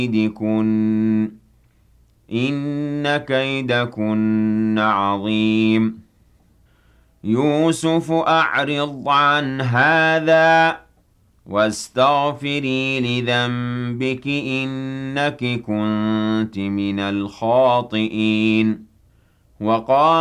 كَيْدِكُنَّ إِنَّ كَيْدَكُنَّ عَظِيمٌ يُوسُفُ أَعْرِضْ عَنْ هَٰذَا وَاسْتَغْفِرِي لِذَنبِكِ إِنَّكِ كُنتِ مِنَ الْخَاطِئِينَ وَقَالَ